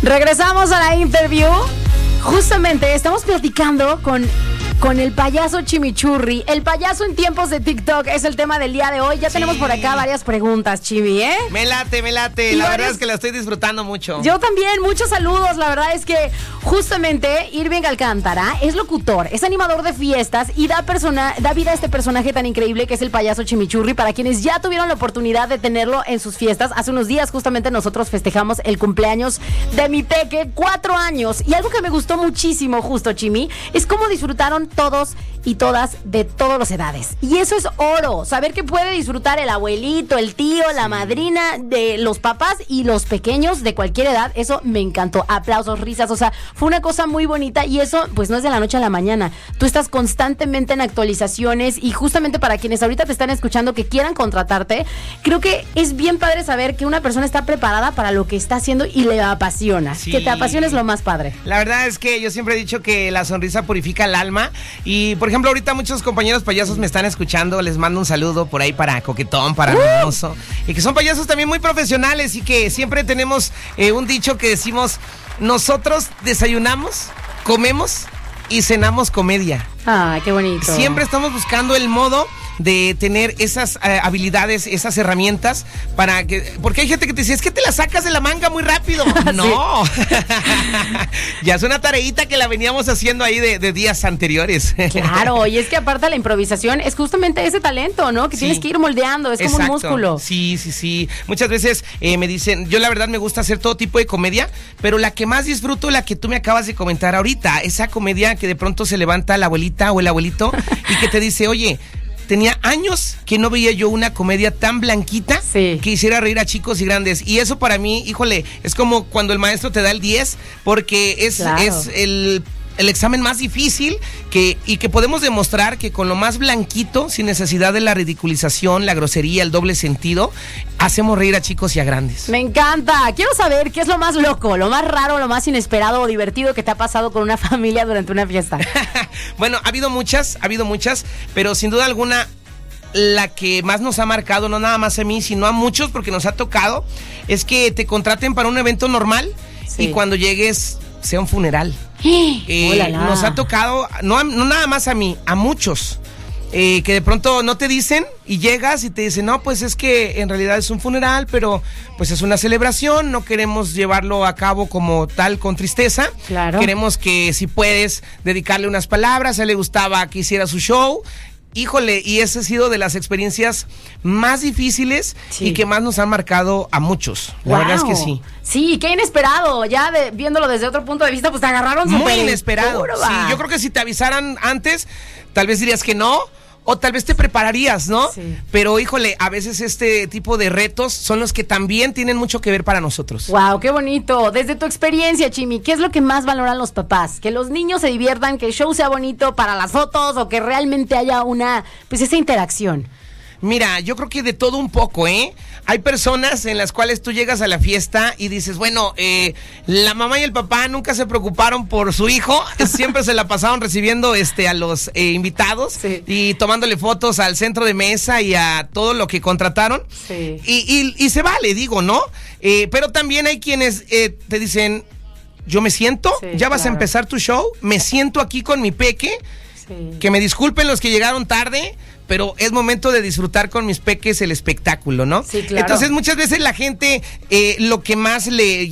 Regresamos a la interview. Justamente estamos platicando con el payaso Chimichurri. El payaso en tiempos de TikTok es el tema del día de hoy. Ya tenemos por acá varias preguntas, Chimi, ¿eh? Me late. La verdad es que la estoy disfrutando mucho. Yo también, muchos saludos. La verdad es que justamente Irving Alcántara es locutor, es animador de fiestas y da vida a este personaje tan increíble que es el payaso Chimichurri. Para quienes ya tuvieron la oportunidad de tenerlo en sus fiestas, hace unos días justamente nosotros festejamos el cumpleaños de mi peque, 4 años. Y algo que me gustó muchísimo, justo, Chimi, es cómo disfrutaron todos y todas de todas las edades. Y eso es oro, saber que puede disfrutar el abuelito, el tío, la madrina, de los papás y los pequeños de cualquier edad. Eso me encantó. Aplausos, risas, o sea, fue una cosa muy bonita y eso pues no es de la noche a la mañana. Tú estás constantemente en actualizaciones y justamente para quienes ahorita te están escuchando que quieran contratarte, creo que es bien padre saber que una persona está preparada para lo que está haciendo y le apasiona. Sí. Que te apasione es lo más padre. La verdad es que yo siempre he dicho que la sonrisa purifica el alma y por ejemplo ahorita muchos compañeros payasos me están escuchando, les mando un saludo por ahí para Coquetón, para Hermoso, y que son payasos también muy profesionales y que siempre tenemos un dicho que decimos: nosotros desayunamos, comemos y cenamos comedia. Ah, qué bonito. Siempre estamos buscando el modo de tener esas habilidades, esas herramientas para que... Porque hay gente que te dice, es que te la sacas de la manga muy rápido. No. Ya es una tareita que la veníamos haciendo ahí de días anteriores. Claro, y es que aparte la improvisación es justamente ese talento, ¿no? Que tienes que ir moldeando, es como un músculo. Sí. Muchas veces me dicen, yo la verdad me gusta hacer todo tipo de comedia, pero la que más disfruto, la que tú me acabas de comentar ahorita, esa comedia que de pronto se levanta la abuelita o el abuelito y que te dice, oye, tenía años que no veía yo una comedia tan blanquita que hiciera reír a chicos y grandes. Y eso para mí, híjole, es como cuando el maestro te da el 10, porque es el examen más difícil y que podemos demostrar que con lo más blanquito, sin necesidad de la ridiculización, la grosería, el doble sentido, hacemos reír a chicos y a grandes. Me encanta. Quiero saber qué es lo más loco, lo más raro, lo más inesperado o divertido que te ha pasado con una familia durante una fiesta. Bueno, ha habido muchas, pero sin duda alguna la que más nos ha marcado, no nada más a mí, sino a muchos, porque nos ha tocado, es que te contraten para un evento normal y cuando llegues sea un funeral. Nos ha tocado, no nada más a mí, a muchos, que de pronto no te dicen y llegas y te dicen, no, pues es que en realidad es un funeral, pero pues es una celebración, no queremos llevarlo a cabo como tal con tristeza. Claro. Queremos que si puedes dedicarle unas palabras, a él le gustaba que hiciera su show. Híjole, y esa ha sido de las experiencias más difíciles y que más nos han marcado a muchos. La verdad es que sí. Sí, qué inesperado. Ya viéndolo desde otro punto de vista, pues te agarraron muy inesperado. Sí, yo creo que si te avisaran antes, tal vez dirías que no. O tal vez te prepararías, ¿no? Sí. Pero, híjole, a veces este tipo de retos son los que también tienen mucho que ver para nosotros. ¡Wow! ¡Qué bonito! Desde tu experiencia, Chimi, ¿qué es lo que más valoran los papás? ¿Que los niños se diviertan, que el show sea bonito para las fotos o que realmente haya esa interacción? Mira, yo creo que de todo un poco, ¿eh? Hay personas en las cuales tú llegas a la fiesta y dices, bueno, la mamá y el papá nunca se preocuparon por su hijo, siempre se la pasaron recibiendo a los invitados y tomándole fotos al centro de mesa y a todo lo que contrataron. Sí. Y se vale, digo, ¿no? Pero también hay quienes te dicen, yo me siento, ya vas a empezar tu show, me siento aquí con mi peque, que me disculpen los que llegaron tarde, pero es momento de disfrutar con mis peques el espectáculo, ¿no? Sí, claro. Entonces muchas veces la gente lo que más le